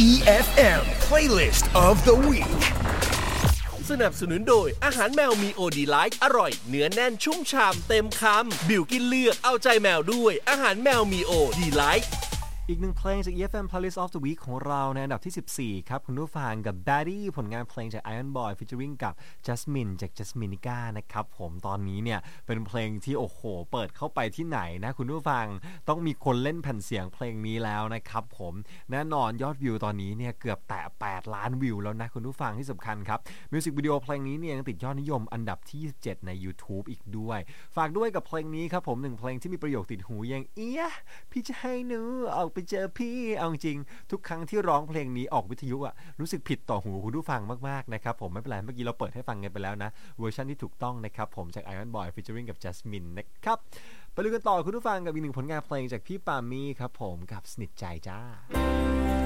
EFM Playlist of the Week สนับสนุนโดยอาหารแมวมีโอดีไลท์อร่อยเนื้อแน่นชุ่มฉ่ำเต็มคำบิวกินเลือกเอาใจแมวด้วยอาหารแมวมีโอดีไลท์อีกหนึ่งเพลงจาก EFM Playlist of the Week ของเราในอันดับที่ 14 ครับคุณผู้ฟังกับ Daddy ผลงานเพลงจาก Iron Boy featuring กับ Jasmine จาก Jasminica นะครับผมตอนนี้เนี่ยเป็นเพลงที่โอ้โหเปิดเข้าไปที่ไหนนะคุณผู้ฟังต้องมีคนเล่นแผ่นเสียงเพลงนี้แล้วนะครับผมแน่นอนยอดวิวตอนนี้เนี่ยเกือบแตะ8 ล้านวิวแล้วนะคุณผู้ฟังที่สำคัญครับมิวสิกวิดีโอเพลงนี้เนี่ยยังติดยอดนิยมอันดับที่ 27 ใน YouTube อีกด้วยฝากด้วยกับเพลงนี้ครับผมหนึ่งเพลงที่มีประโยคติดหูอย่างเอี๊ยพี่จะให้หนูออกไปเจอพี่เอาจริงทุกครั้งที่ร้องเพลงนี้ออกวิทยุอ่ะรู้สึกผิดต่อหูคุณผู้ฟังมากๆนะครับผมไม่เป็นไรเมื่อกี้เราเปิดให้ฟังกันไปแล้วนะเวอร์ชันที่ถูกต้องนะครับผมจาก Iron Boy featuring กับ Jasmine นะครับไปดูกันต่อคุณผู้ฟังกับอีกหนึ่งผลงานเพลงจากพี่ปามี่ครับผมกับสนิทใจจ้า